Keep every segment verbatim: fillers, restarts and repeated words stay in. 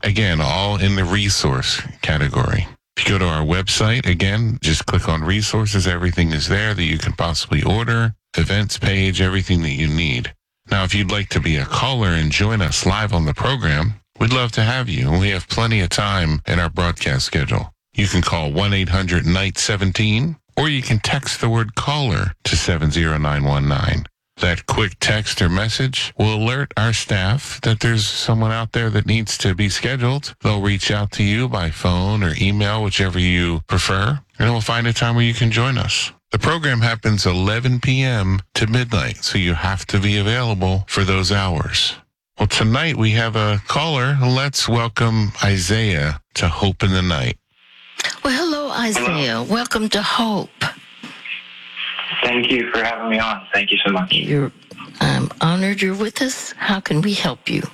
Again, all in the resource category. If you go to our website, again, just click on resources. Everything is there that you can possibly order, events page, everything that you need. Now, if you'd like to be a caller and join us live on the program, we'd love to have you. We have plenty of time in our broadcast schedule. You can call one eight hundred N I G H T seventeen, or you can text the word caller to seven zero nine one nine. That quick text or message will alert our staff that there's someone out there that needs to be scheduled. They'll reach out to you by phone or email, whichever you prefer, and we'll find a time where you can join us. The program happens eleven p.m. to midnight, so you have to be available for those hours. Well, tonight we have a caller. Let's welcome Isaiah to Hope in the Night. Well, hello, Isaiah. Hello. Welcome to Hope. Thank you for having me on. Thank you so much. You're, I'm honored you're with us. How can we help you?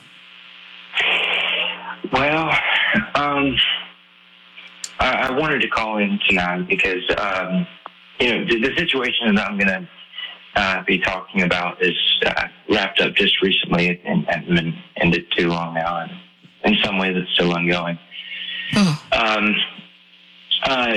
Well, um, I, I wanted to call in tonight because, um, you know, the, the situation that I'm going to uh, be talking about is uh, wrapped up just recently and hasn't been ended too long now. And in some ways, it's still ongoing. Oh. Um, uh,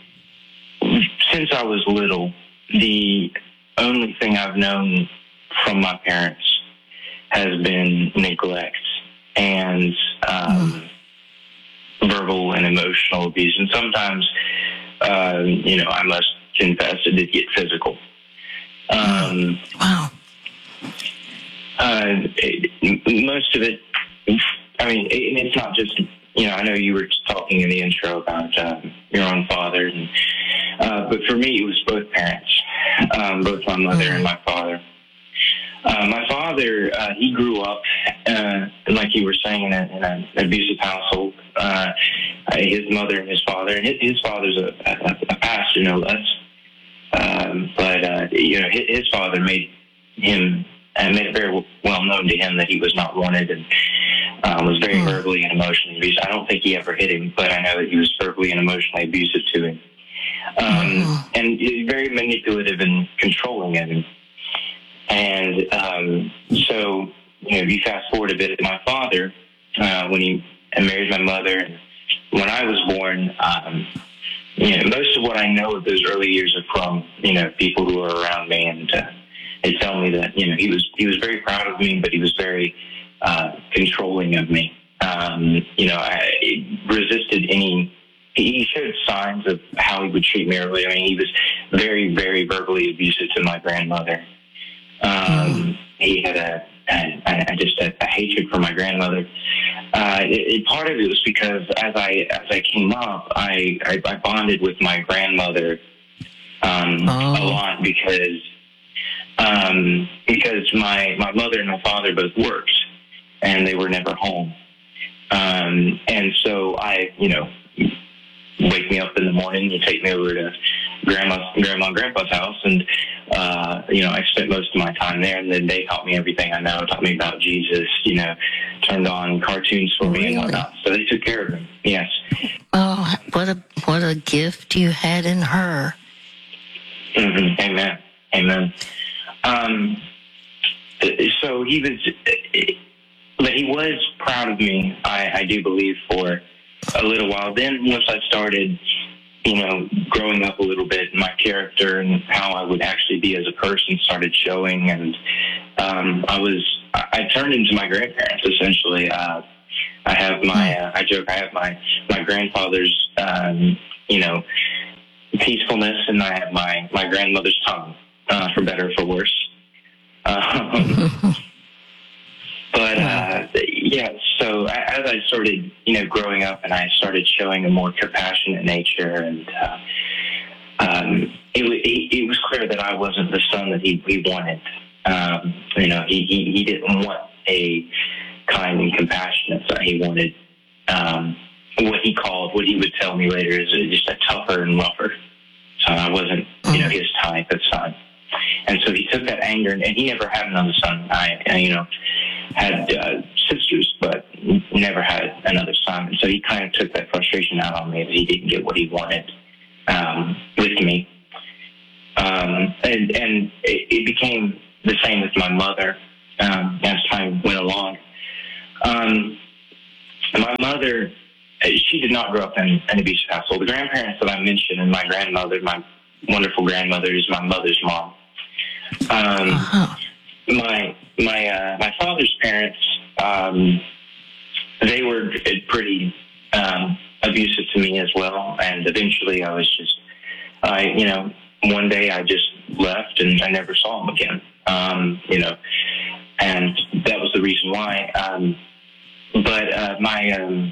since I was little, the only thing I've known from my parents has been neglect and um, mm. verbal and emotional abuse. And sometimes, uh, you know, I must confess it did get physical. Um, wow. Uh, it, most of it, I mean, it, it's not just, you know, I know you were talking in the intro about uh, your own father, and, uh, but for me, it was both parents, um, both my mother mm-hmm. and my father. Uh, my father, uh, he grew up, uh, like you were saying, in, a, in an abusive household. Uh, his mother and his father, and his, his father's a, a, a pastor, no less. Um, but uh, you know, his, his father made him and made it very well known to him that he was not wanted, and uh, was very mm-hmm. verbally and emotionally abusive. I don't think he ever hit him, but I know that he was verbally and emotionally abusive to him, um, mm-hmm. and very manipulative and controlling of him. And um, so, you know, if you fast forward a bit, my father, uh, when he married my mother, and when I was born, um, you know, most of what I know of those early years are from, you know, people who are around me, and uh, they tell me that, you know, he was he was very proud of me, but he was very uh, controlling of me. Um, you know, I resisted any. He showed signs of how he would treat me earlier. I mean, he was very, very verbally abusive to my grandmother. Um, mm. He had a, a, a just a, a hatred for my grandmother. Uh, it, it, part of it was because as I as I came up, I, I, I bonded with my grandmother um, oh. a lot because um, because my my mother and my father both worked and they were never home, um, and so I you know wake me up in the morning, you take me over to grandma grandma and grandpa's house, and uh, you know I spent most of my time there, and then they taught me everything I know, taught me about Jesus, you know, turned on cartoons for me really? and whatnot. So they took care of me. Yes. Oh, what a what a gift you had in her. Mm-hmm. Amen. Amen. Um, so he was, but he was proud of me. I, I do believe for a little while. Then once I started, you know, growing up a little bit, my character and how I would actually be as a person started showing, and um, I was, I turned into my grandparents essentially. Uh, I have my, uh, I joke, I have my my grandfather's, um, you know, peacefulness, and I have my my grandmother's tongue, uh, for better or for worse. Um, But, uh, yeah, so as I started, you know, growing up and I started showing a more compassionate nature, and uh, um, it, it, it was clear that I wasn't the son that he, he wanted. Um, you know, he, he, he didn't want a kind and compassionate son. He wanted um, what he called, what he would tell me later, is just a tougher and rougher. So I wasn't, you know, his type of son. And so he took that anger, and he never had another son. I, I you know, had uh, sisters, but never had another son. And so he kind of took that frustration out on me that he didn't get what he wanted um, with me. Um, and and it, it became the same with my mother um, as time went along. Um, my mother, she did not grow up in an abusive household. The grandparents that I mentioned, and my grandmother, my wonderful grandmother, is my mother's mom. Um, uh-huh. My my uh, my father's parents, um, they were pretty um, abusive to me as well, and eventually I was just, I you know, one day I just left and I never saw them again. Um, you know, and that was the reason why. Um, but uh, my um,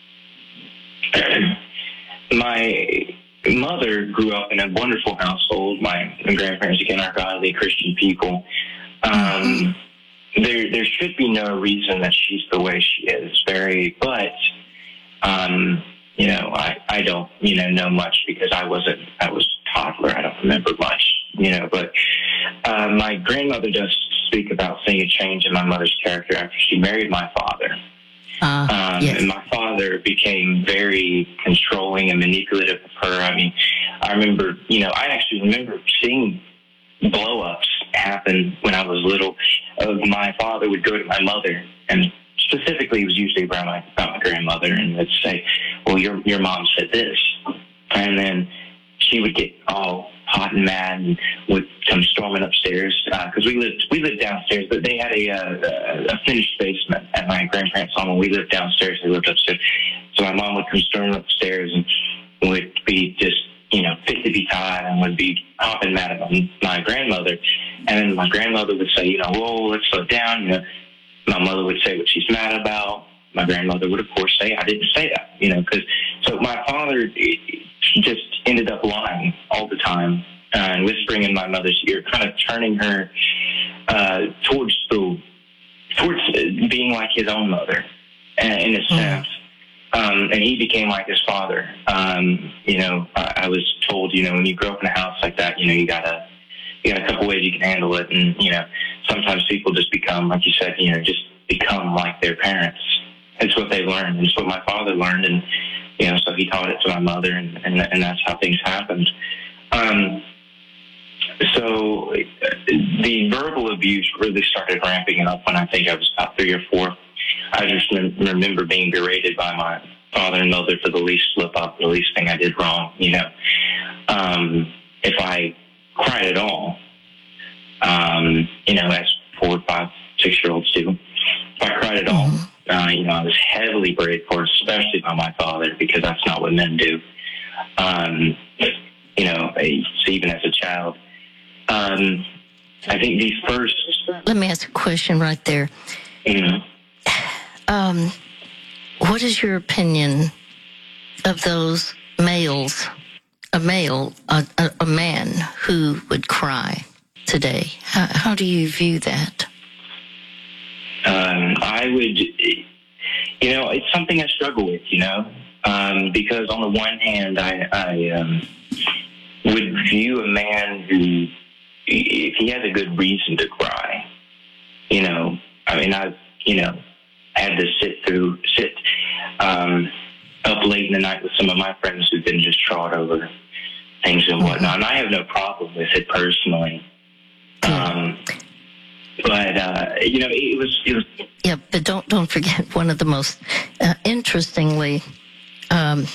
my mother grew up in a wonderful household. My grandparents, again, are godly Christian people. Um, there, there should be no reason that she's the way she is. Very, but um, you know, I, I don't, you know, know much because I wasn't, I was a toddler. I don't remember much, you know. But uh, my grandmother does speak about seeing a change in my mother's character after she married my father. Uh, um, yes. And my father became very controlling and manipulative of her. I mean, I remember, you know, I actually remember seeing blow-ups happen when I was little. Uh, my father would go to my mother, and specifically it was usually around my, about my grandmother, and would say, well, your your mom said this. And then she would get all hot and mad and would come storming upstairs because uh, we lived we lived downstairs, but they had a, uh, a finished basement at my grandparents' home, and we lived downstairs. They lived upstairs, so my mom would come storming upstairs and would be just you know fit to be tied and would be hopping mad at my, my grandmother, and then my grandmother would say, you know, whoa, let's slow down. You know, my mother would say what she's mad about. My grandmother would, of course, say, I didn't say that, you know, because so my father just ended up lying all the time uh, and whispering in my mother's ear, kind of turning her uh, towards the towards being like his own mother, uh, in a sense. Um, and he became like his father. Um, you know, I, I was told, you know, when you grow up in a house like that, you know, you gotta you got a couple ways you can handle it, and you know, sometimes people just become, like you said, you know, just become like their parents. It's what they learned. It's what my father learned, and you know, so he taught it to my mother, and and, and that's how things happened. Um, so the verbal abuse really started ramping up when I think I was about three or four. I just remember being berated by my father and mother for the least slip up, the least thing I did wrong. You know, um, if I cried at all, um, you know, as four, five, six-year-olds do. If I cried at all, uh, you know, I was heavily berated for it, especially by my father, because that's not what men do. Um, you know, so even as a child. Um, I think the first... Let me ask a question right there. Mm-hmm. Um, what is your opinion of those males, a male, a, a, a man who would cry today? How, how do you view that? Um, I would, you know, it's something I struggle with, you know, um, because on the one hand, I, I um, would view a man who, if he has a good reason to cry, you know, I mean, I've, you know, had to sit through, sit um, up late in the night with some of my friends who've been just trod over things and whatnot, and I have no problem with it personally. Um, but uh, you know, it was, it was. Yeah, but don't don't forget one of the most uh, interestingly um,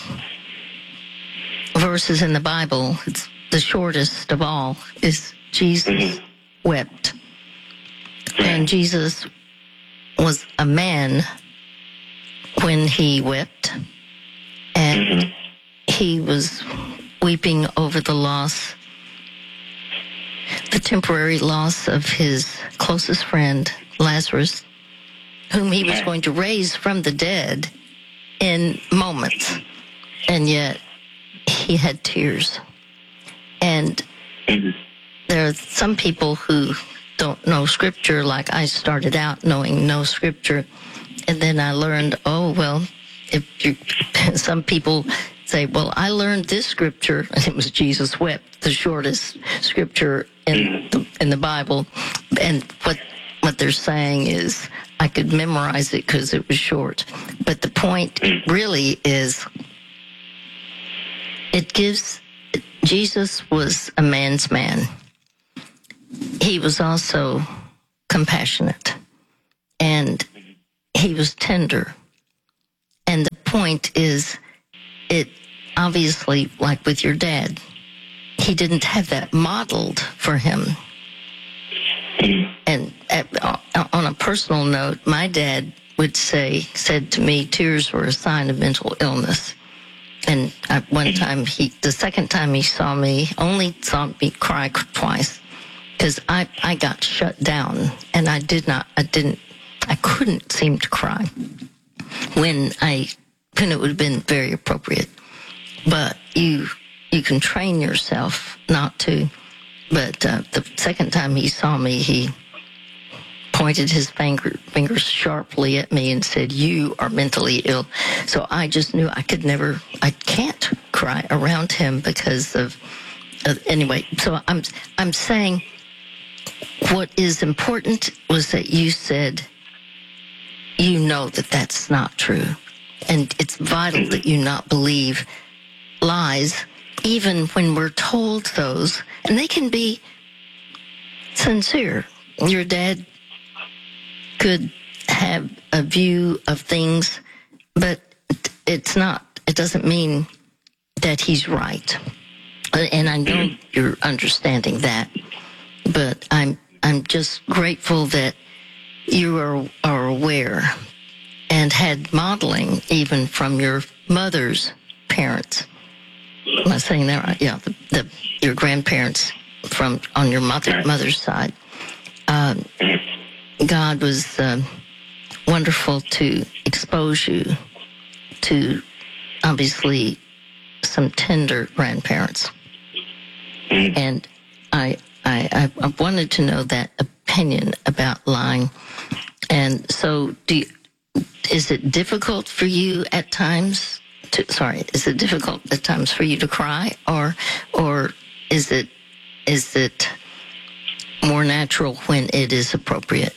verses in the Bible. It's the shortest of all. Is Jesus mm-hmm. wept, and Jesus was a man when he wept, and mm-hmm. he was weeping over the loss, the temporary loss of his closest friend, Lazarus, whom he was going to raise from the dead in moments. And yet he had tears. And mm-hmm. there are some people who don't know Scripture, like I started out knowing no Scripture. And then I learned, oh, well, if you, some people say, well, I learned this Scripture, and it was Jesus wept, the shortest Scripture in the, in the Bible. And what what they're saying is I could memorize it because it was short. But the point really is it gives, Jesus was a man's man. He was also compassionate, and he was tender, point is, it obviously, like with your dad, he didn't have that modeled for him. And at, on a personal note, my dad would say, said to me, tears were a sign of mental illness. And at one time, he, the second time he saw me, only saw me cry twice, because I, I got shut down, and I did not, I didn't, I couldn't seem to cry when I, when it would have been very appropriate. But you, you can train yourself not to. But uh, the second time he saw me, he pointed his finger, fingers sharply at me and said, "You are mentally ill." So I just knew I could never, I can't cry around him because of, uh, anyway. So I'm, I'm saying what is important was that you said, you know that that's not true. And it's vital that you not believe lies, even when we're told those, and they can be sincere. Your dad could have a view of things, but it's not, it doesn't mean that he's right. And I know you're understanding that, but I'm, I'm just grateful that you are, are aware and had modeling even from your mother's parents. Am I saying that right? Yeah, the, the, your grandparents from on your mother mother's side. Um, God was um, wonderful to expose you to, obviously, some tender grandparents, and I, I I wanted to know that opinion about lying. And so, do you, is it difficult for you at times? To, sorry, is it difficult at times for you to cry, or or is it is it more natural when it is appropriate?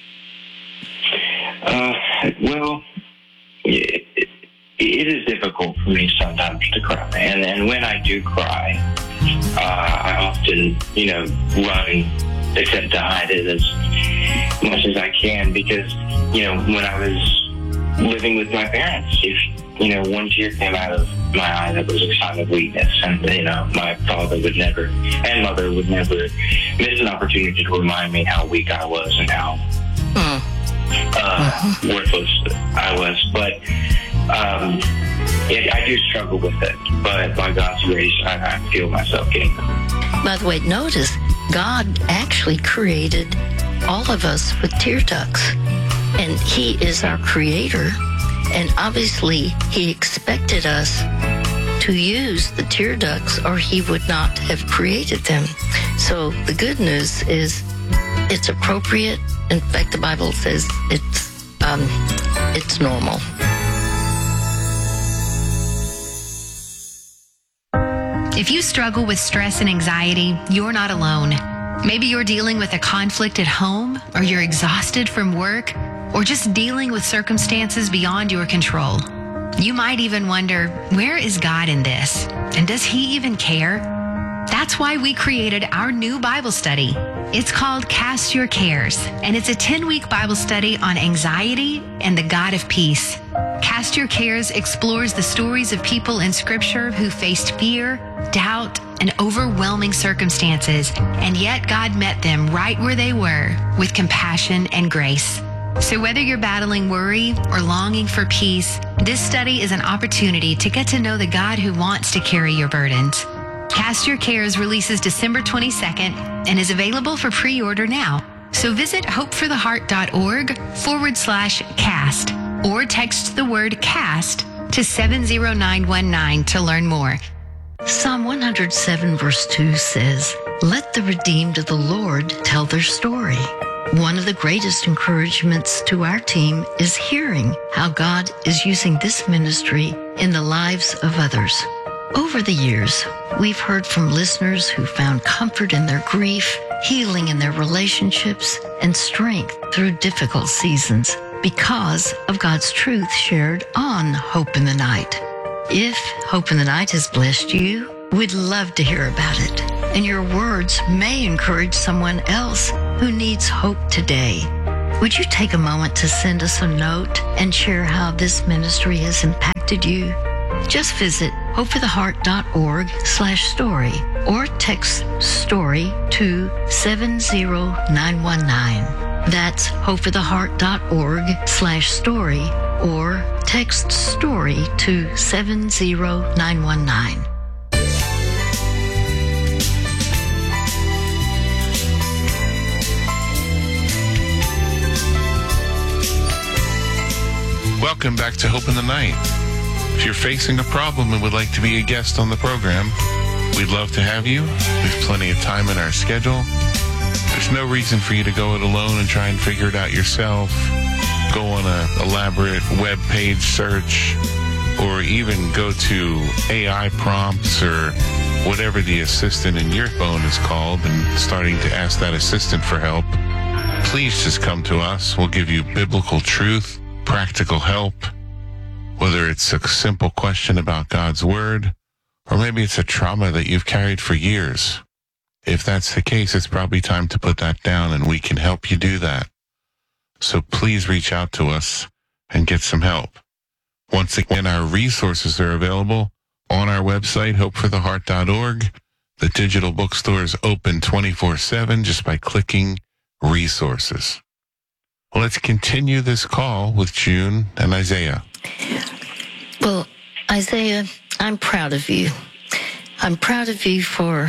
Uh, well, it, it, it is difficult for me sometimes to cry, and and when I do cry, uh, I often, you know, run and attempt to hide it as much as I can, because, you know, when I was living with my parents, if you know, one tear came out of my eye, that was a sign of weakness. And, you know, my father would never, and mother would never miss an opportunity to remind me how weak I was and how uh, uh-huh. worthless I was. But um, it, I do struggle with it. But by God's grace, I, I feel myself getting there. By the way, notice God actually created all of us with tear ducts. And He is our creator. And obviously, He expected us to use the tear ducts, or He would not have created them. So the good news is it's appropriate. In fact, the Bible says it's um, it's normal. If you struggle with stress and anxiety, you're not alone. Maybe you're dealing with a conflict at home, or you're exhausted from work, or just dealing with circumstances beyond your control. You might even wonder, where is God in this? And does He even care? That's why we created our new Bible study. It's called Cast Your Cares, and it's a ten-week Bible study on anxiety and the God of peace. Cast Your Cares explores the stories of people in Scripture who faced fear, doubt, and overwhelming circumstances, and yet God met them right where they were with compassion and grace. So whether you're battling worry or longing for peace, this study is an opportunity to get to know the God who wants to carry your burdens. Cast Your Cares releases December twenty-second and is available for pre-order now. So visit hopefortheheart.org forward slash cast or text the word cast to seven zero nine one nine to learn more. Psalm one hundred seven verse two says, "Let the redeemed of the Lord tell their story." One of the greatest encouragements to our team is hearing how God is using this ministry in the lives of others. Over the years, we've heard from listeners who found comfort in their grief, healing in their relationships, and strength through difficult seasons because of God's truth shared on Hope in the Night. If Hope in the Night has blessed you, we'd love to hear about it. And your words may encourage someone else who needs hope today. would you take a moment to send us a note and share how this ministry has impacted you? Just visit hopefortheheart.org slash story or text story to seven zero nine one nine. That's hopefortheheart.org slash story or text story to seven zero nine one nine. Welcome back to Hope in the Night. If you're facing a problem and would like to be a guest on the program, we'd love to have you. There's plenty of time in our schedule. There's no reason for you to go it alone and try and figure it out yourself. Go on an elaborate web page search, or even go to A I prompts or whatever the assistant in your phone is called and starting to ask that assistant for help. Please just come to us. We'll give you biblical truth, practical help, whether it's a simple question about God's word, or maybe it's a trauma that you've carried for years. If that's the case, it's probably time to put that down, and we can help you do that. So please reach out to us and get some help. Once again, our resources are available on our website, hope for the heart dot org. The digital bookstore is open twenty-four seven just by clicking resources. Well, let's continue this call with June and Isaiah. Well, Isaiah, I'm proud of you. I'm proud of you for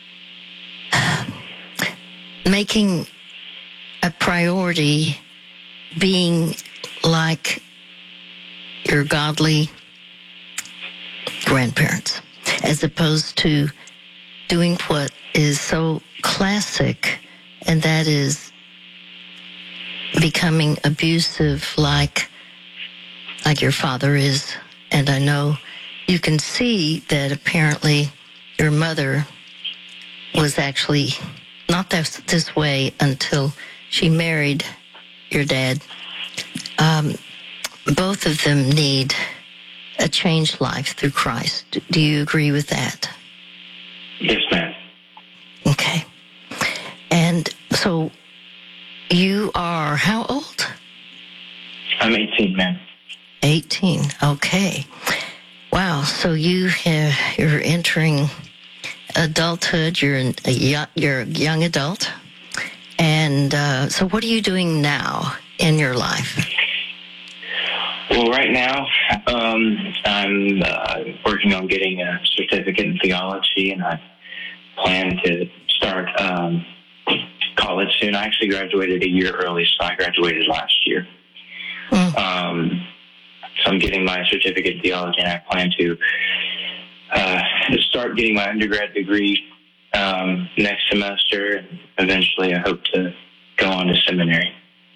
making a priority being like your godly grandparents, as opposed to doing what is so classic, and that is becoming abusive like like your father is. And I know you can see that apparently your mother was actually not this, this way until she married your dad. Um, both of them need a changed life through Christ. Do you agree with that? Yes, ma'am. Okay. And so you are how old? I'm eighteen, ma'am. eighteen. Okay. Wow. So you have, you're entering adulthood. You're an, a young, you're a young adult. And uh, so what are you doing now in your life? Well, right now, um, I'm uh, working on getting a certificate in theology, and I plan to start um, college soon. I actually graduated a year early, so I graduated last year. Mm. Um, so I'm getting my certificate in theology, and I plan to uh, start getting my undergrad degree um, next semester, and eventually I hope to go on to seminary.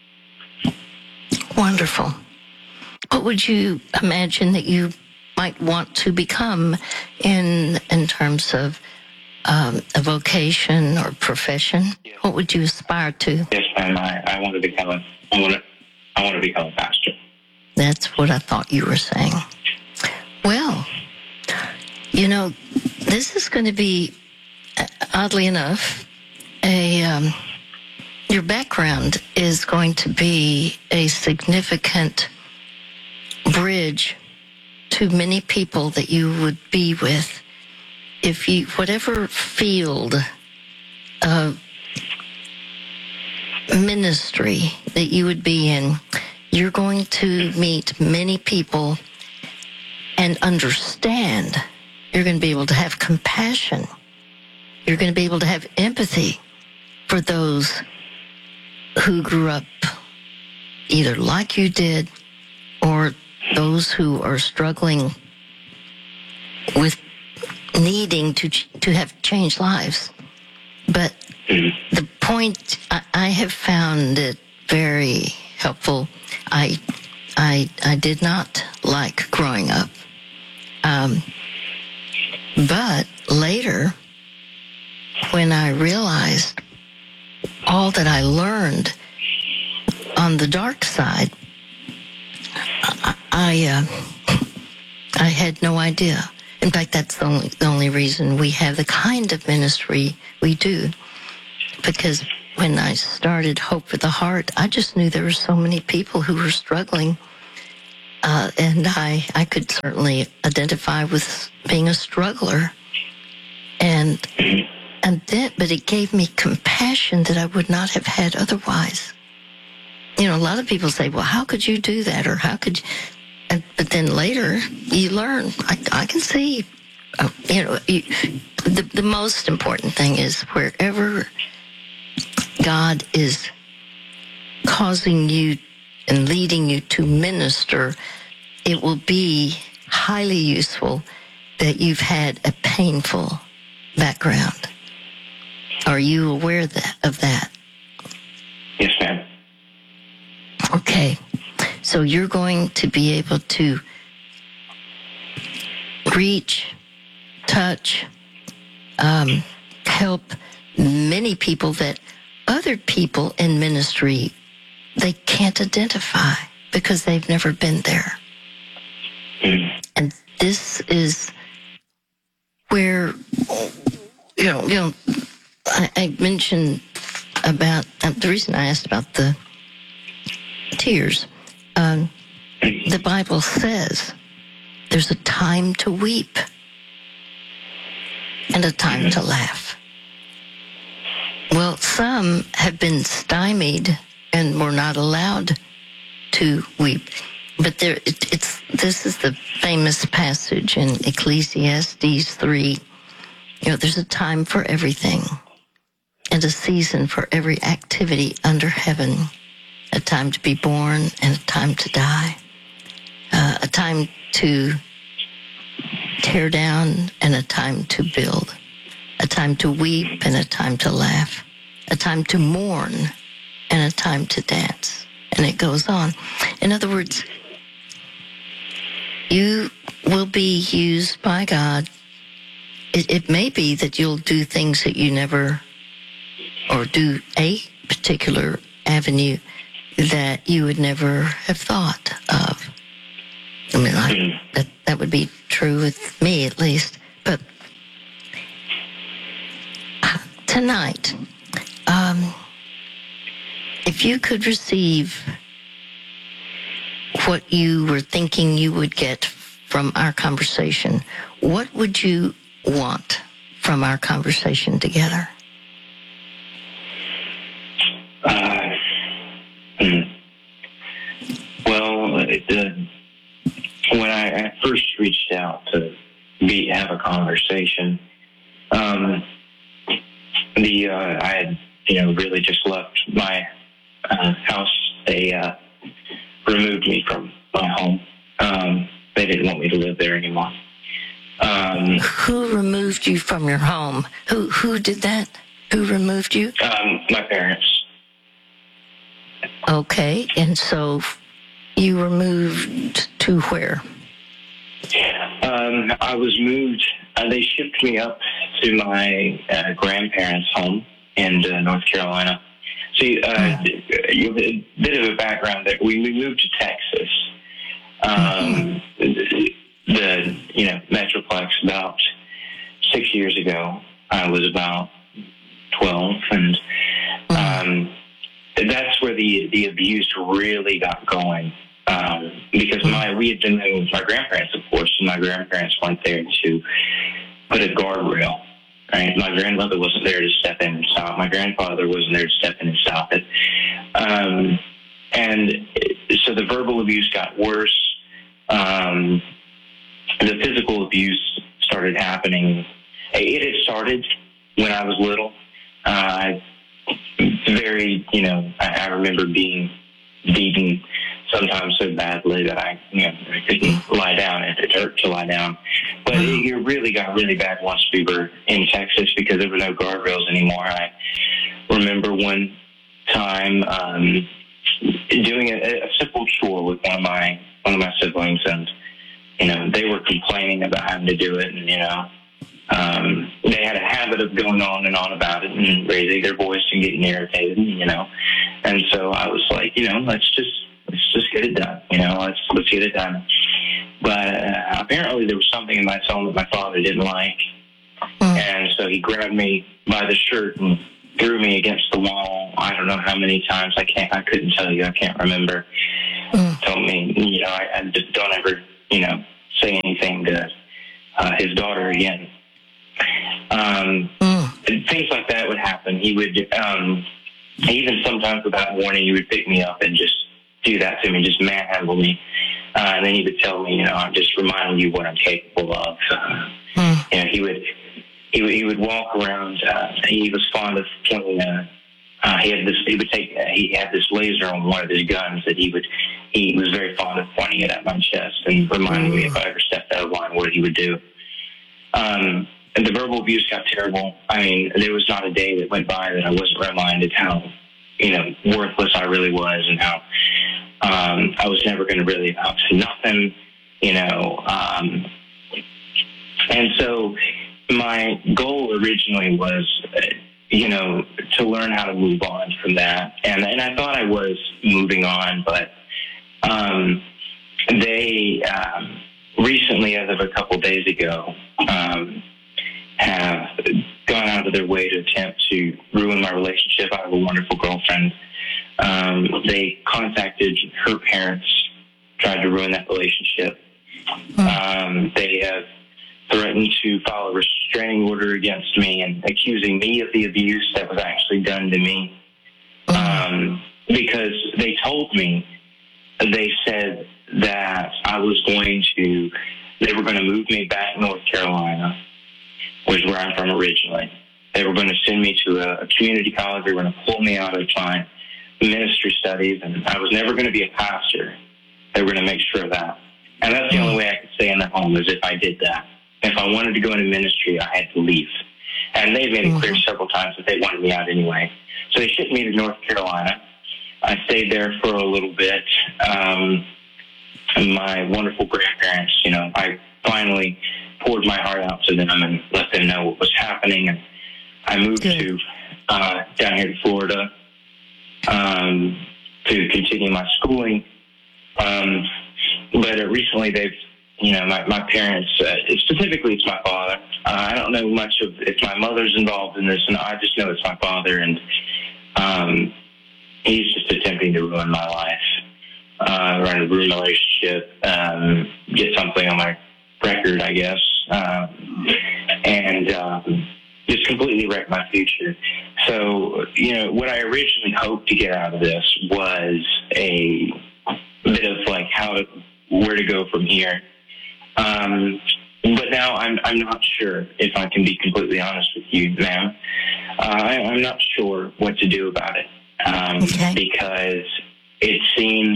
Wonderful. What would you imagine that you might want to become in in terms of um, a vocation or profession? Yes. What would you aspire to? Yes, ma'am. I, I want to become a I want to I want to become a pastor. That's what I thought you were saying. Well, you know, this is going to be, oddly enough, a um, your background is going to be a significant bridge to many people that you would be with if you, whatever field of ministry that you would be in, you're going to meet many people and understand. You're going to be able to have compassion. You're going to be able to have empathy for those who grew up either like you did or those who are struggling with needing to to have changed lives. But the point, I, I have found it very helpful. I I I did not like growing up, um, but later, when I realized all that I learned on the dark side, I I, uh, I had no idea. In fact, that's the only, the only reason we have the kind of ministry we do, because when I started Hope for the Heart, I just knew there were so many people who were struggling. Uh, and I, I could certainly identify with being a struggler. And, and then, but it gave me compassion that I would not have had otherwise. You know, a lot of people say, well, how could you do that? Or how could you? And, but then later you learn, I, I can see, uh, you know, you, the, the most important thing is wherever God is causing you and leading you to minister, it will be highly useful that you've had a painful background. Are you aware that, of that? Yes, ma'am. Okay. So you're going to be able to reach, touch, um, help many people that other people in ministry, they can't identify because they've never been there. Mm. And this is where, you know, you know, I, I mentioned about, uh, the reason I asked about the tears, um, the Bible says there's a time to weep and a time to laugh. Well, some have been stymied and were not allowed to weep. But there, it, it's this is the famous passage in Ecclesiastes three. You know, there's a time for everything and a season for every activity under heaven. A time to be born and a time to die. Uh, a time to tear down and a time to build. A time to weep and a time to laugh. A time to mourn and a time to dance. And it goes on. In other words, you will be used by God. It, it may be that you'll do things that you never, or do a particular avenue that you would never have thought of. I mean, I, that, that would be true with me at least. But tonight, um, if you could receive what you were thinking you would get from our conversation, what would you want from our conversation together? Uh, well, the, when I, I first reached out to be have a conversation, um, the uh, I had you know really just left my uh, house. They uh, removed me from my home. Um, they didn't want me to live there anymore. Um, who removed you from your home? Who who did that? Who removed you? Um, my parents. Okay, and so you were moved to where? Um, I was moved. Uh, they shipped me up to my uh, grandparents' home in uh, North Carolina. See, uh, mm. a bit of a background there. We, we moved to Texas. Um, mm-hmm. The you know Metroplex about six years ago. I was about twelve, and um, that's where the the abuse really got going. Um, because my we had been living with my grandparents, of course, and my grandparents weren't there to put a guardrail. Right, my grandmother wasn't there to step in and stop. My grandfather wasn't there to step in and stop it. Um, and so the verbal abuse got worse. Um, the physical abuse started happening. It had started when I was little. Uh, very, you know, I, I remember being beaten sometimes so badly that I, you know, I couldn't lie down. It hurt to lie down. But it, it really got really bad once we were in Texas because there were no guardrails anymore. I remember one time um, doing a, a simple chore with one of my one of my siblings, and you know they were complaining about having to do it, and you know um, they had a habit of going on and on about it and raising their voice and getting irritated, you know. And so I was like, you know, let's just let's just get it done, you know, let's let's get it done. But uh, apparently there was something in my tone that my father didn't like, mm. and so he grabbed me by the shirt and threw me against the wall. I don't know how many times. I can't. I couldn't tell you. I can't remember. Mm. Told me, you know, I, I just don't ever, you know, say anything to uh, his daughter again. Um, mm. Things like that would happen. He would, um, even sometimes without warning, he would pick me up and just do that to me, just manhandle me. Uh, and then he would tell me, you know, I'm just reminding you what I'm capable of. Uh, mm. You know, he would, he would, he would walk around. Uh, he was fond of playing. Uh, uh, he had this. He would take. Uh, he had this laser on one of his guns that he would. He was very fond of pointing it at my chest and reminding mm. me if I ever stepped out of line, what he would do. Um, and the verbal abuse got terrible. I mean, there was not a day that went by that I wasn't reminded how, you know, worthless I really was, and how um, I was never going to really amount to nothing, you know. Um, and so my goal originally was, uh, you know, to learn how to move on from that. And, and I thought I was moving on, but um, they um, recently, as of a couple days ago, um, have gone out of their way to attempt to ruin my relationship. I have a wonderful girlfriend. Um, they contacted her parents, tried to ruin that relationship. Um, they have threatened to file a restraining order against me and accusing me of the abuse that was actually done to me. Um, because they told me, they said that I was going to, they were going to move me back to North Carolina, which is where I'm from originally. They were going to send me to a, a community college. They were going to pull me out of my ministry studies, and I was never going to be a pastor. They were going to make sure of that. And that's the only way I could stay in the home, is if I did that. If I wanted to go into ministry, I had to leave. And they've made it clear several times that they wanted me out anyway. So they shipped me to North Carolina. I stayed there for a little bit. Um, and my wonderful grandparents, you know, I finally poured my heart out to them and let them know what was happening. And I moved Good. to uh, down here to Florida um, to continue my schooling. Um, but uh, recently they've, you know, my, my parents, uh, specifically it's my father. Uh, I don't know much of if my mother's involved in this, and I just know it's my father, and um, he's just attempting to ruin my life, uh, trying to ruin my relationship, um, get something on my record, I guess, um, and um, just completely wreck my future. So, you know, what I originally hoped to get out of this was a bit of like how to, where to go from here. Um, but now I'm I'm not sure, if I can be completely honest with you, ma'am. Uh, I, I'm not sure what to do about it, um, okay. because it seems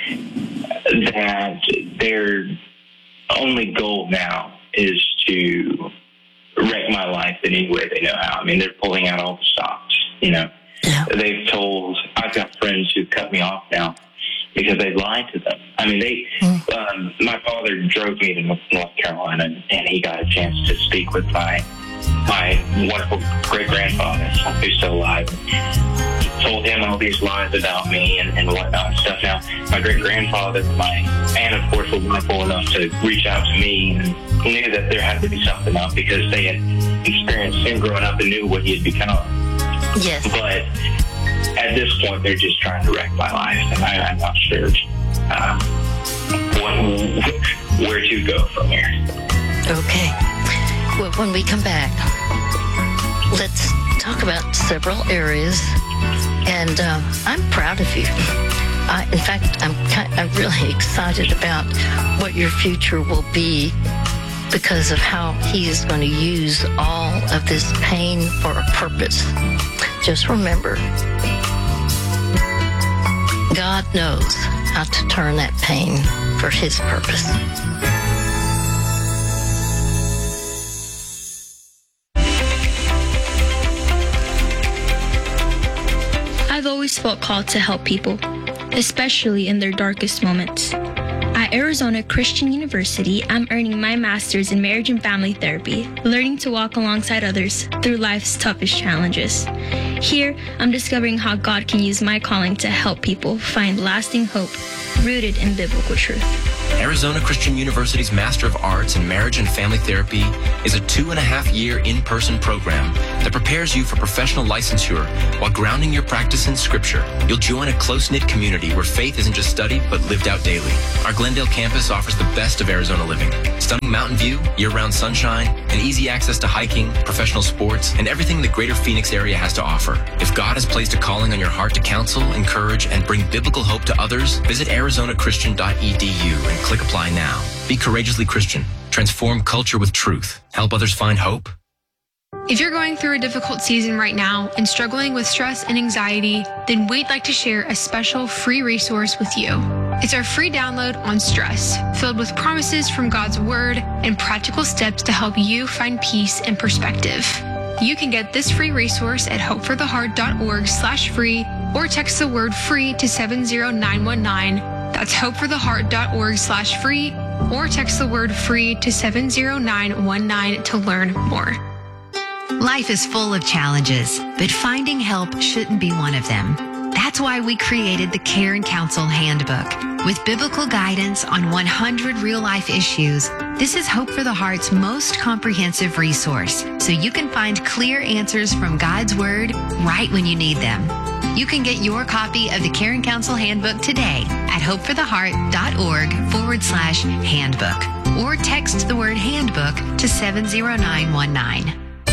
that their only goal now is to wreck my life in any way they know how. I mean, they're pulling out all the stops, you know. Yeah. They've told, I've got friends who've cut me off now because they lied to them. I mean, they, mm. um, my father drove me to North Carolina, and he got a chance to speak with my my wonderful great-grandfather, who's still alive. Told him all these lies about me and, and whatnot and stuff. Now, my great-grandfather, my aunt, of course, was wonderful enough to reach out to me and knew that there had to be something up because they had experienced him growing up and knew what he had become. Yes. But at this point, they're just trying to wreck my life, and I, I'm not sure uh, what, where to go from here. Okay. Well, when we come back, let's talk about several areas, and um, I'm proud of you. I, in fact, I'm kind, I'm really excited about what your future will be because of how he is going to use all of this pain for a purpose. Just remember, God knows how to turn that pain for his purpose. I've always felt called to help people, especially in their darkest moments. At Arizona Christian University, I'm earning my master's in marriage and family therapy, learning to walk alongside others through life's toughest challenges. Here, I'm discovering how God can use my calling to help people find lasting hope rooted in biblical truth. Arizona Christian University's Master of Arts in Marriage and Family Therapy is a two and a half year in-person program that prepares you for professional licensure while grounding your practice in Scripture. You'll join a close-knit community where faith isn't just studied, but lived out daily. Our Glendale campus offers the best of Arizona living. Stunning mountain view, year-round sunshine, and easy access to hiking, professional sports, and everything the greater Phoenix area has to offer. If God has placed a calling on your heart to counsel, encourage, and bring biblical hope to others, visit arizona christian dot e d u and click apply now. Be courageously Christian. Transform culture with truth. Help others find hope. If you're going through a difficult season right now and struggling with stress and anxiety, then we'd like to share a special free resource with you. It's our free download on stress, filled with promises from God's Word and practical steps to help you find peace and perspective. You can get this free resource at hopefortheheart.org slash free or text the word free to seven zero nine one nine. That's hopefortheheart.org slash free or text the word free to seven zero nine one nine to learn more. Life is full of challenges, but finding help shouldn't be one of them. That's why we created the Care and Counsel Handbook. With biblical guidance on one hundred real-life issues, this is Hope for the Heart's most comprehensive resource, so you can find clear answers from God's Word right when you need them. You can get your copy of the Care and Counsel Handbook today at hopefortheheart.org forward slash handbook or text the word handbook to seven zero nine one nine.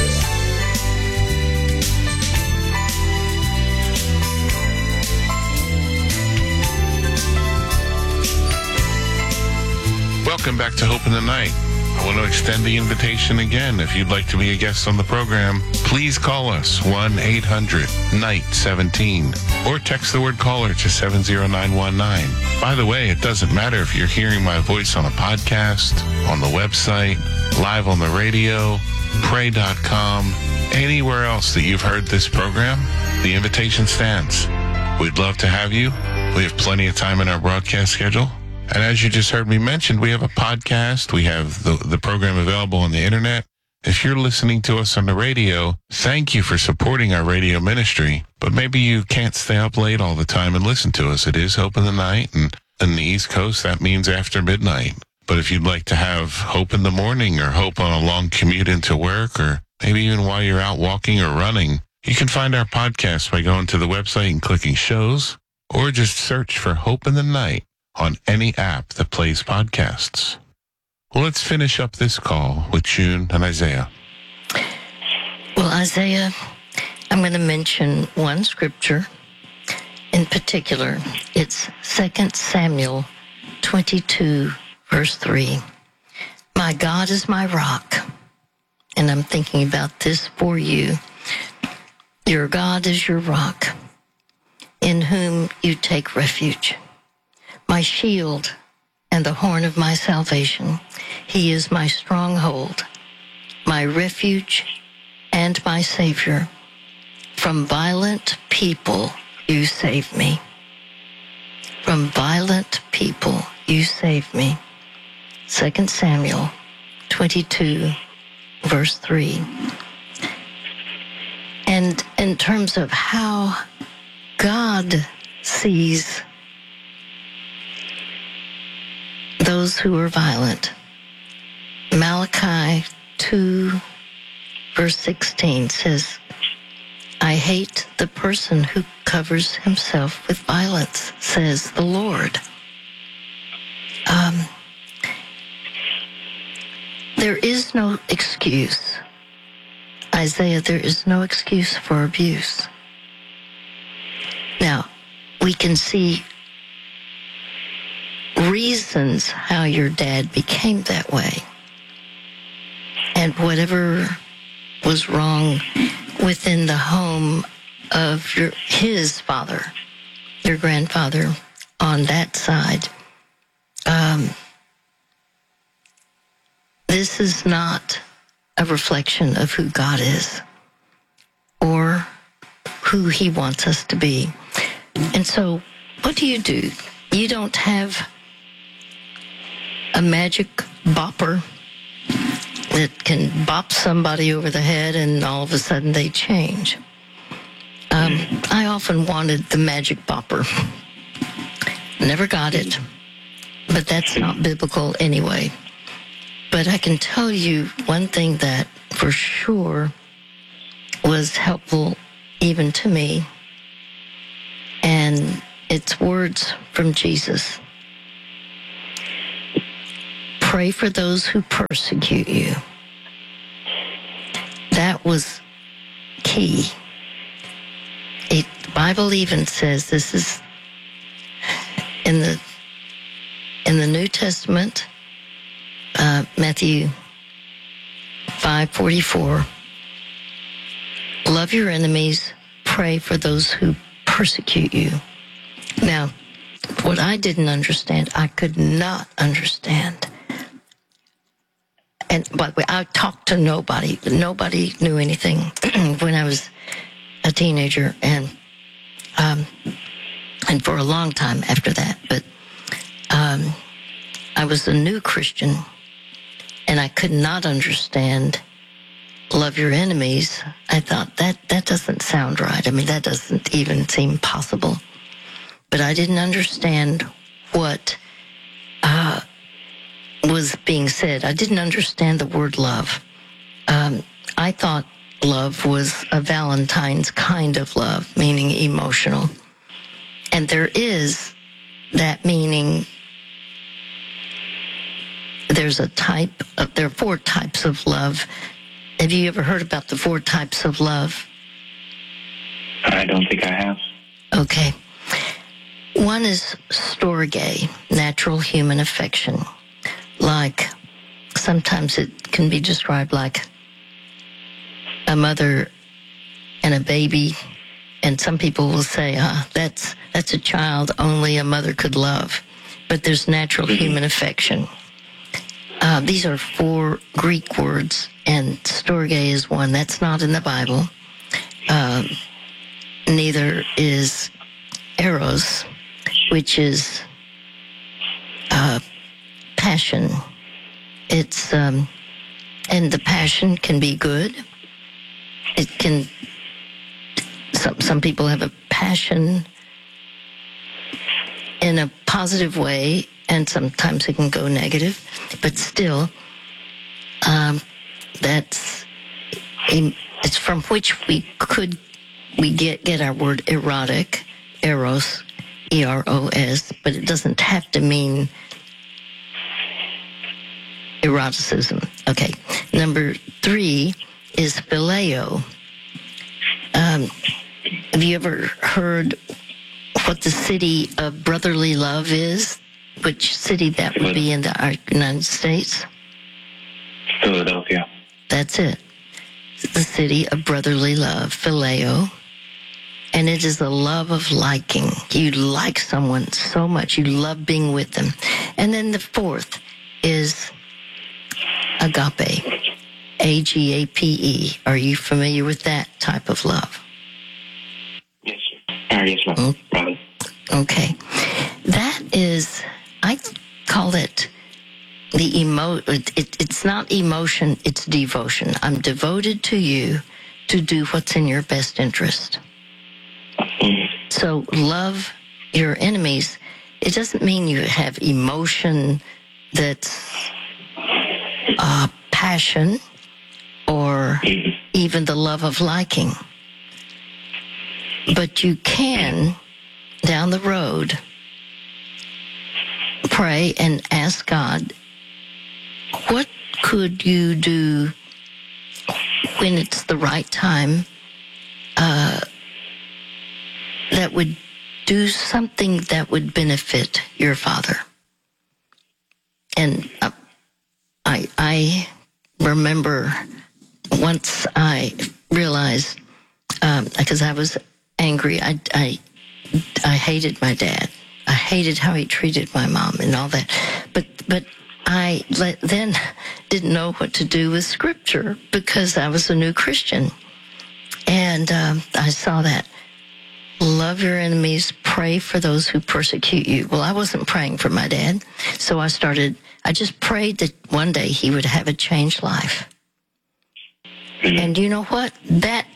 Welcome back to Hope in the Night. I want to extend the invitation again. If you'd like to be a guest on the program, please call us one eight hundred night seventeen or text the word caller to seven zero nine one nine. By the way, it doesn't matter if you're hearing my voice on a podcast, on the website, live on the radio, pray dot com, anywhere else that you've heard this program, the invitation stands. We'd love to have you. We have plenty of time in our broadcast schedule. And as you just heard me mention, we have a podcast. We have the, the program available on the internet. If you're listening to us on the radio, thank you for supporting our radio ministry. But maybe you can't stay up late all the time and listen to us. It is Hope in the Night, and in the East Coast, that means after midnight. But if you'd like to have hope in the morning or hope on a long commute into work, or maybe even while you're out walking or running, you can find our podcast by going to the website and clicking shows, or just search for Hope in the Night on any app that plays podcasts. Well, let's finish up this call with June and Isaiah. Well, Isaiah, I'm going to mention one scripture in particular. It's Second Samuel twenty-two, verse three. My God is my rock. And I'm thinking about this for you. Your God is your rock, in whom you take refuge. My shield and the horn of my salvation. He is my stronghold, my refuge and my Savior. From violent people you save me. From violent people you save me. Second Samuel twenty-two, verse three. And in terms of how God sees those who are violent, Malachi two, verse sixteen says, I hate the person who covers himself with violence, says the Lord. Um, there is no excuse. Isaiah, there is no excuse for abuse. Now, we can see reasons how your dad became that way. And whatever was wrong within the home of your his father, your grandfather on that side, um, this is not a reflection of who God is or who he wants us to be. And so what do you do? You don't have a magic bopper that can bop somebody over the head and all of a sudden they change. Um, I often wanted the magic bopper. Never got it. but that's not biblical anyway. But I can tell you one thing that for sure was helpful even to me, and it's words from Jesus. Pray for those who persecute you. That was key. It, the Bible even says, this is in the in the New Testament, uh, Matthew five forty-four. Love your enemies, pray for those who persecute you. Now, what I didn't understand, I could not understand. And by the way, I talked to nobody. Nobody knew anything when I was a teenager, and um, and for a long time after that. But um, I was a new Christian, and I could not understand love your enemies. I thought that that doesn't sound right. I mean, that doesn't even seem possible. But I didn't understand what uh, was being said. I didn't understand the word love. Um, I thought love was a Valentine's kind of love, meaning emotional. And there is that meaning. There's a type of, there are four types of love. Have you ever heard about the four types of love? I don't think I have. Okay. One is storge, natural human affection. Like, sometimes it can be described like a mother and a baby, and some people will say, huh, that's, that's a child only a mother could love. But there's natural mm-hmm. human affection. Uh, these are four Greek words, and storge is one. That's not in the Bible. Uh, neither is eros, which is uh, passion. It's um, and the passion can be good. It can. Some some people have a passion in a positive way, and sometimes it can go negative. But still, um, that's it's from which we could we get get our word erotic, eros, E R O S, but it doesn't have to mean eroticism. Okay. Number three is phileo. Um, have you ever heard what the city of brotherly love is? Which city that would be in the United States? Philadelphia. That's it. The city of brotherly love, phileo. And it is a love of liking. You like someone so much. You love being with them. And then the fourth is agape. A G A P E. Are you familiar with that type of love? Yes, sir. Uh, yes, ma'am. Mm. Okay. That is, I call it the emo. It, it, it's not emotion, it's devotion. I'm devoted to you to do what's in your best interest. So love your enemies. It doesn't mean you have emotion that's uh, passion or even the love of liking. But you can, down the road, pray and ask God, what could you do when it's the right time uh, that would do something that would benefit your father? And uh, I, I remember once I realized, um, because I was angry, I, I, I hated my dad. I hated how he treated my mom and all that. But, but I let, then didn't know what to do with scripture because I was a new Christian. And um, I saw that. Love your enemies, pray for those who persecute you. Well, I wasn't praying for my dad, so I started, I just prayed that one day he would have a changed life. And you know what? That,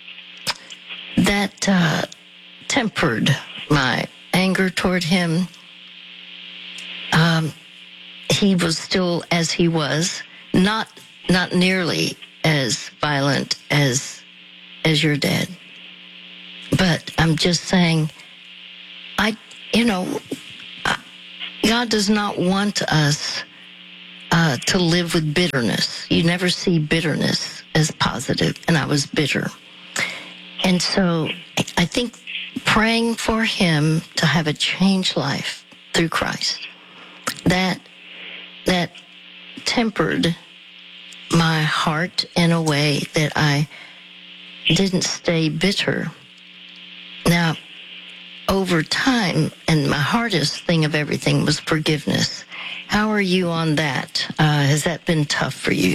that uh, tempered my anger toward him. um, he was still as he was, not not nearly as violent as as your dad. But I'm just saying, I, you know, God does not want us uh, to live with bitterness. You never see bitterness as positive, and I was bitter. And so I think praying for him to have a changed life through Christ, that that tempered my heart in a way that I didn't stay bitter. Now, over time, and my hardest thing of everything was forgiveness. How are you on that? Uh, has that been tough for you?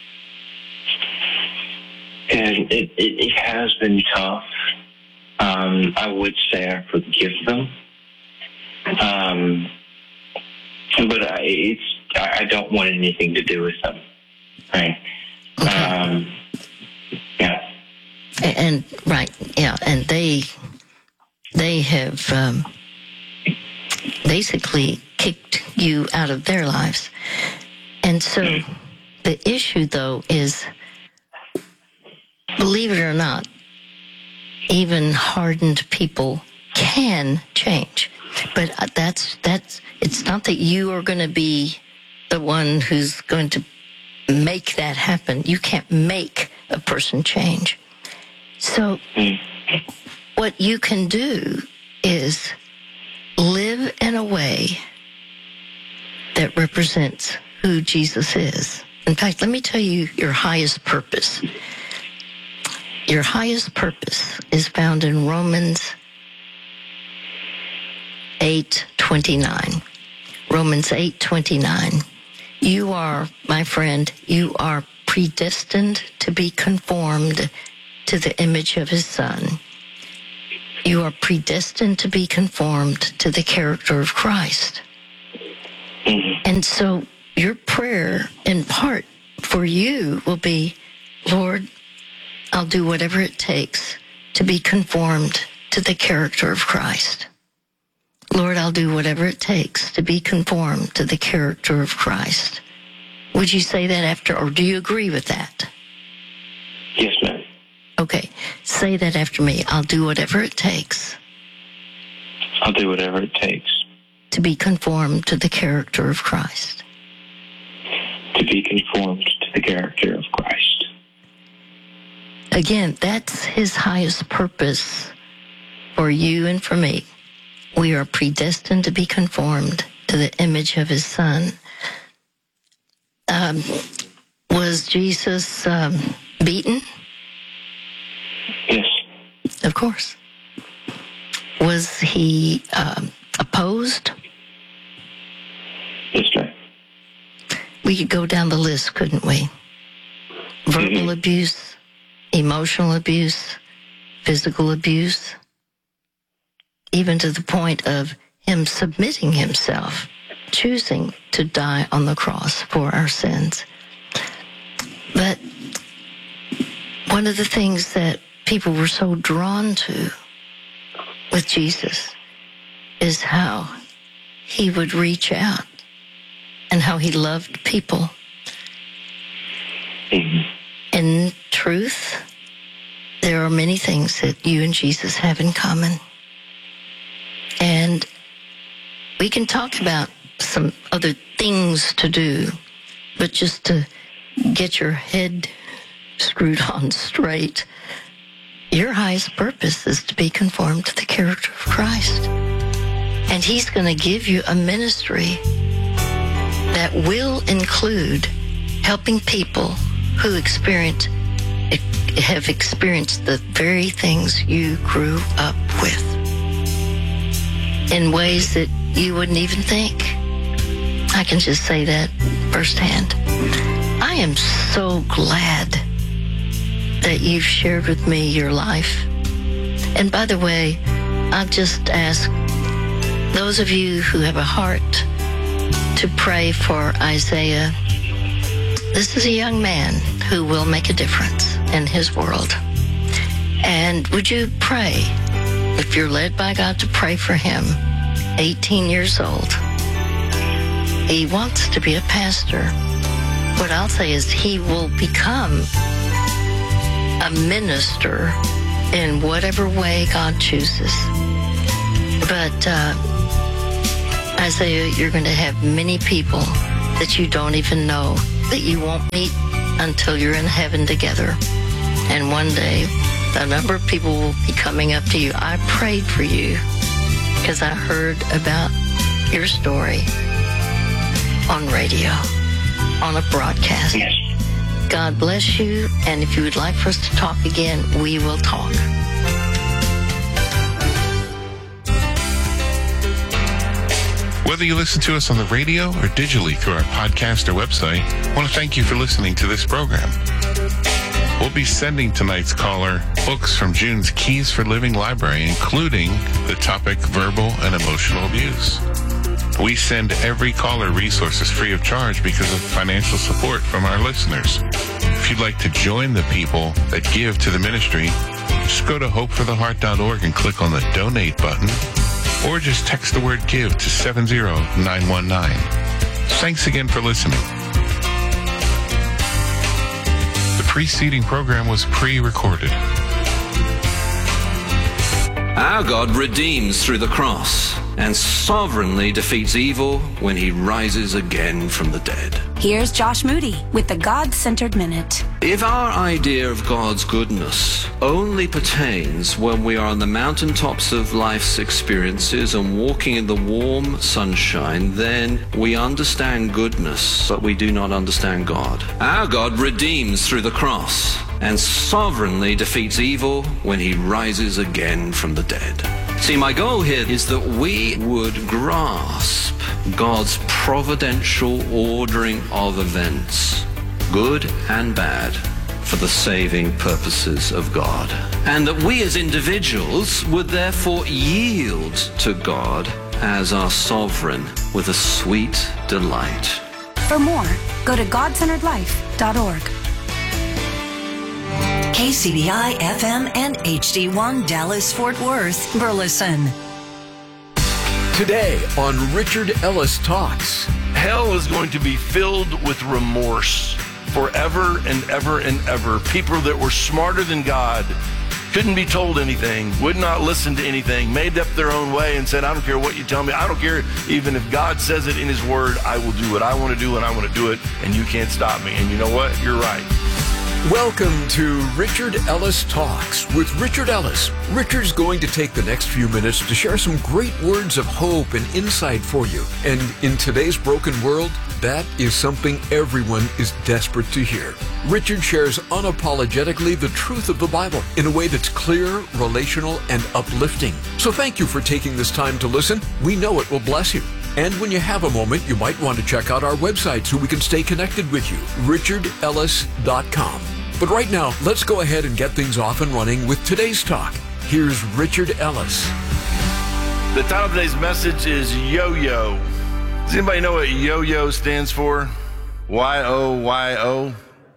And it, it, it has been tough. Um, I would say I forgive them. Um, but I, it's, I don't want anything to do with them. Right. Okay. Um, yeah. And, and right, yeah, and they they have um, basically kicked you out of their lives. And so the issue, though, is, believe it or not, even hardened people can change. But that's that's it's not that you are going to be the one who's going to make that happen. You can't make a person change. So what you can do is live in a way that represents who Jesus is. In fact, let me tell you your highest purpose. Your highest purpose is found in Romans eight twenty-nine. Romans eight twenty-nine. You are, my friend, you are predestined to be conformed to the image of his Son. You are predestined to be conformed to the character of Christ. And so your prayer, in part, for you will be, Lord, I'll do whatever it takes to be conformed to the character of Christ. Lord, I'll do whatever it takes to be conformed to the character of Christ. Would you say that after, or do you agree with that? Yes, ma'am. Okay, say that after me. I'll do whatever it takes. I'll do whatever it takes. To be conformed to the character of Christ. To be conformed to the character of Christ. Again, that's his highest purpose for you and for me. We are predestined to be conformed to the image of his Son. Um, was Jesus um, beaten? Yes. Of course. Was he um, opposed? Yes, ma'am. We could go down the list, couldn't we? Verbal mm-hmm. abuse, emotional abuse, physical abuse, even to the point of him submitting himself, choosing to die on the cross for our sins. But one of the things that people were so drawn to with Jesus is how he would reach out and how he loved people. Mm-hmm. In truth, there are many things that you and Jesus have in common. And we can talk about some other things to do, but just to get your head screwed on straight, your highest purpose is to be conformed to the character of Christ. And he's going to give you a ministry that will include helping people who experience have experienced the very things you grew up with in ways that you wouldn't even think. I can just say that firsthand. I am so glad that you've shared with me your life. And by the way, I'll just ask those of you who have a heart to pray for Isaiah. This is a young man who will make a difference in his world. And would you pray, if you're led by God to pray for him, eighteen years old, he wants to be a pastor. What I'll say is he will become a minister in whatever way God chooses. But uh, Isaiah, you're going to have many people that you don't even know, that you won't meet until you're in heaven together. And one day, a number of people will be coming up to you. I prayed for you because I heard about your story on radio, on a broadcast. Yes. God bless you, and if you would like for us to talk again, we will talk. Whether you listen to us on the radio or digitally through our podcast or website, I want to thank you for listening to this program. We'll be sending tonight's caller books from June's Keys for Living library, including the topic verbal and emotional abuse. We send every caller resources free of charge because of financial support from our listeners. If you'd like to join the people that give to the ministry, just go to hope for the heart dot org and click on the donate button, or just text the word give to seven zero nine one nine. Thanks again for listening. The preceding program was pre-recorded. Our God redeems through the cross and sovereignly defeats evil when he rises again from the dead. Here's Josh Moody with the God-Centered Minute. If our idea of God's goodness only pertains when we are on the mountaintops of life's experiences and walking in the warm sunshine, then we understand goodness, but we do not understand God. Our God redeems through the cross and sovereignly defeats evil when he rises again from the dead. See, my goal here is that we would grasp God's providential ordering of events, good and bad, for the saving purposes of God. And that we as individuals would therefore yield to God as our sovereign with a sweet delight. For more, go to god centered life dot org. K C B I F M and H D one Dallas Fort Worth, Burleson. Today on Richard Ellis Talks. Hell is going to be filled with remorse forever and ever and ever. People that were smarter than God, couldn't be told anything, would not listen to anything, made up their own way and said, I don't care what you tell me. I don't care even if God says it in his word. I will do what I want to do and I want to do it, and you can't stop me. And you know what? You're right. Welcome to Richard Ellis Talks with Richard Ellis. Richard's going to take the next few minutes to share some great words of hope and insight for you. And in today's broken world, that is something everyone is desperate to hear. Richard shares unapologetically the truth of the Bible in a way that's clear, relational, and uplifting. So thank you for taking this time to listen. We know it will bless you. And when you have a moment, you might want to check out our website so we can stay connected with you, richard ellis dot com. But right now, let's go ahead and get things off and running with today's talk. Here's Richard Ellis. The title of today's message is Yo-Yo. Does anybody know what Yo-Yo stands for? Y O Y O.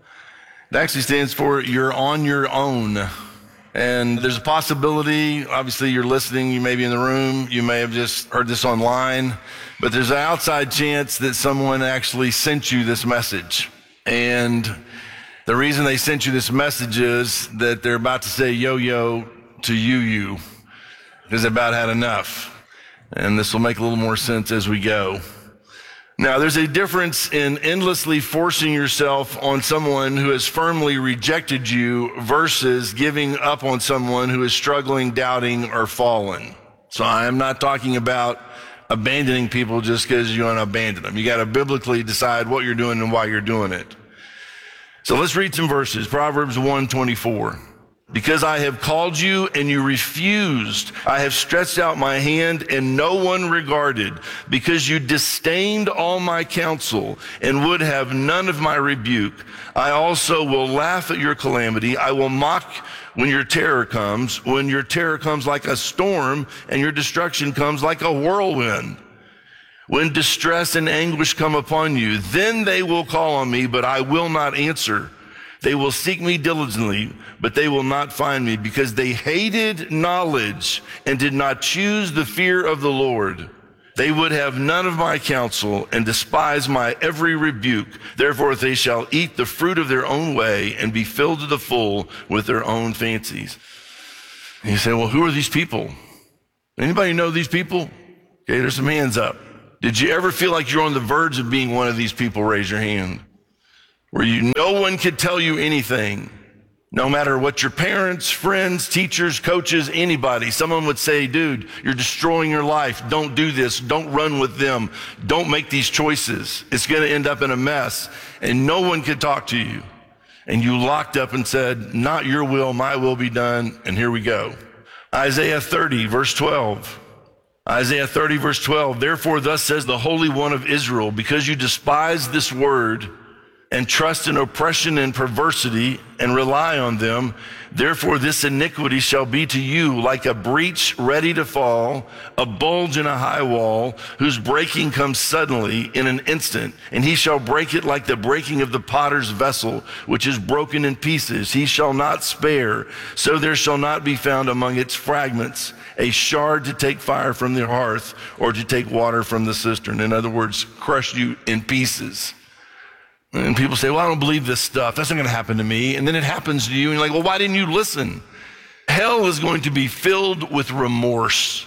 It actually stands for You're on Your Own. And there's a possibility, obviously you're listening, you may be in the room, you may have just heard this online, but there's an outside chance that someone actually sent you this message. And the reason they sent you this message is that they're about to say yo-yo to you-you, because they about had enough. And this will make a little more sense as we go. Now, there's a difference in endlessly forcing yourself on someone who has firmly rejected you versus giving up on someone who is struggling, doubting, or fallen. So I am not talking about abandoning people just because you want to abandon them. You got to biblically decide what you're doing and why you're doing it. So let's read some verses. Proverbs one twenty-four. Because I have called you and you refused. I have stretched out my hand and no one regarded. Because you disdained all my counsel and would have none of my rebuke. I also will laugh at your calamity. I will mock when your terror comes. When your terror comes like a storm and your destruction comes like a whirlwind. When distress and anguish come upon you, then they will call on me, but I will not answer. They will seek me diligently, but they will not find me, because they hated knowledge and did not choose the fear of the Lord. They would have none of my counsel and despise my every rebuke. Therefore they shall eat the fruit of their own way and be filled to the full with their own fancies. And you say, well, who are these people? Anybody know these people? Okay, there's some hands up. Did you ever feel like you're on the verge of being one of these people? Raise your hand. Where you, no one could tell you anything. No matter what your parents, friends, teachers, coaches, anybody, someone would say, dude, you're destroying your life. Don't do this. Don't run with them. Don't make these choices. It's going to end up in a mess. And no one could talk to you. And you locked up and said, not your will, my will be done. And here we go. Isaiah thirty, verse twelve. Isaiah thirty, verse twelve. Therefore, thus says the Holy One of Israel, because you despise this word and trust in oppression and perversity and rely on them, therefore this iniquity shall be to you like a breach ready to fall, a bulge in a high wall, whose breaking comes suddenly in an instant. And he shall break it like the breaking of the potter's vessel, which is broken in pieces. He shall not spare, so there shall not be found among its fragments a shard to take fire from the hearth or to take water from the cistern. In other words, crush you in pieces. And people say, well, I don't believe this stuff. That's not going to happen to me. And then it happens to you. And you're like, well, why didn't you listen? Hell is going to be filled with remorse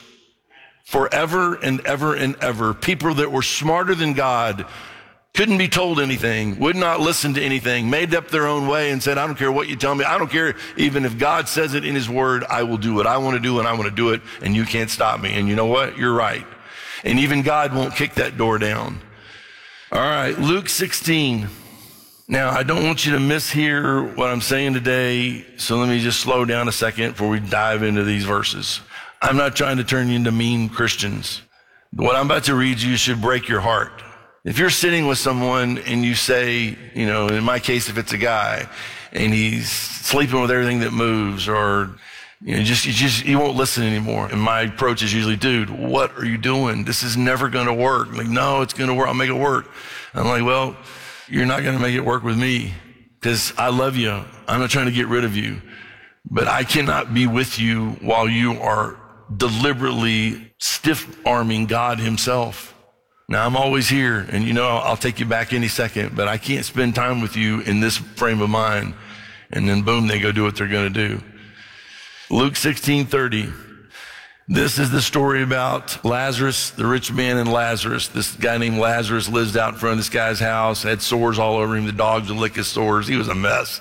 forever and ever and ever. People that were smarter than God, couldn't be told anything, would not listen to anything, made up their own way and said, I don't care what you tell me. I don't care even if God says it in his word. I will do what I want to do and I want to do it. And you can't stop me. And you know what? You're right. And even God won't kick that door down. All right, Luke sixteen. Now, I don't want you to mishear what I'm saying today, so let me just slow down a second before we dive into these verses. I'm not trying to turn you into mean Christians. What I'm about to read you should break your heart. If you're sitting with someone and you say, you know, in my case, if it's a guy, and he's sleeping with everything that moves, or you know, just, you just, he won't listen anymore. And my approach is usually, dude, what are you doing? This is never going to work. I'm like, no, it's going to work. I'll make it work. I'm like, well, you're not going to make it work with me because I love you. I'm not trying to get rid of you, but I cannot be with you while you are deliberately stiff-arming God himself. Now, I'm always here, and you know, I'll take you back any second, but I can't spend time with you in this frame of mind. And then boom, they go do what they're going to do. Luke sixteen thirty. This is the story about Lazarus, the rich man and Lazarus. This guy named Lazarus lives out in front of this guy's house, had sores all over him. The dogs would lick his sores. He was a mess.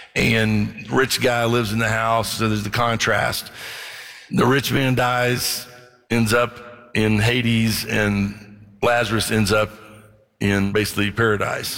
And rich guy lives in the house, so there's the contrast. The rich man dies, ends up in Hades, and Lazarus ends up in basically paradise.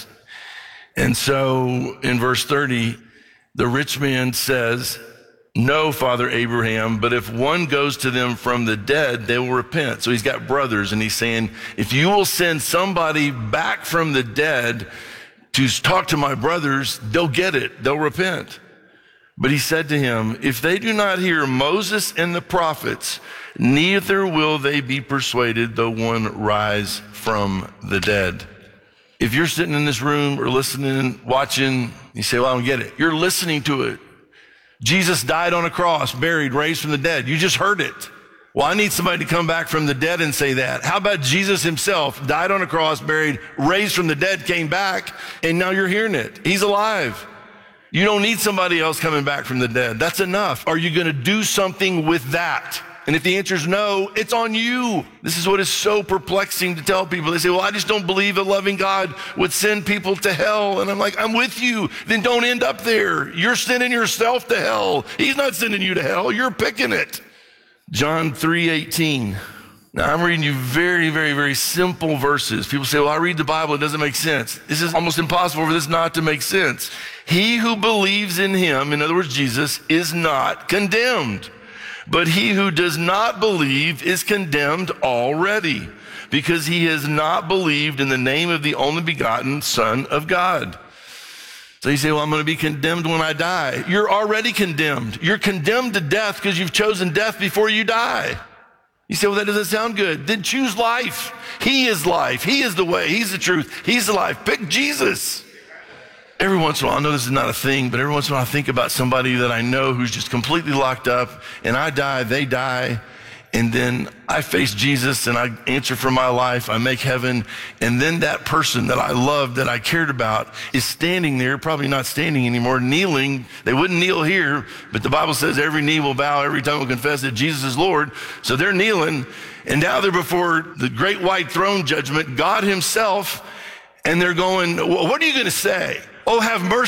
And so in verse thirty, the rich man says, no, Father Abraham, but if one goes to them from the dead, they will repent. So he's got brothers, and he's saying, if you will send somebody back from the dead to talk to my brothers, they'll get it. They'll repent. But he said to him, if they do not hear Moses and the prophets, neither will they be persuaded though one rise from the dead. If you're sitting in this room or listening, watching, you say, well, I don't get it. You're listening to it. Jesus died on a cross, buried, raised from the dead. You just heard it. Well, I need somebody to come back from the dead and say that. How about Jesus himself died on a cross, buried, raised from the dead, came back, and now you're hearing it. He's alive. You don't need somebody else coming back from the dead. That's enough. Are you going to do something with that? And if the answer is no, it's on you. This is what is so perplexing to tell people. They say, well, I just don't believe a loving God would send people to hell. And I'm like, I'm with you. Then don't end up there. You're sending yourself to hell. He's not sending you to hell. You're picking it. John three eighteen. Now, I'm reading you very, very, very simple verses. People say, well, I read the Bible. It doesn't make sense. This is almost impossible for this not to make sense. He who believes in him, in other words, Jesus, is not condemned. But he who does not believe is condemned already, because he has not believed in the name of the only begotten Son of God. So you say, well, I'm going to be condemned when I die. You're already condemned. You're condemned to death because you've chosen death before you die. You say, well, that doesn't sound good. Then choose life. He is life. He is the way. He's the truth. He's the life. Pick Jesus. Every once in a while, I know this is not a thing, but every once in a while I think about somebody that I know who's just completely locked up, and I die, they die, and then I face Jesus and I answer for my life, I make heaven, and then that person that I loved, that I cared about, is standing there, probably not standing anymore, kneeling. They wouldn't kneel here, but the Bible says every knee will bow, every tongue will confess that Jesus is Lord. So they're kneeling, and now they're before the great white throne judgment, God himself, and they're going, what are you going to say? Oh, have mercy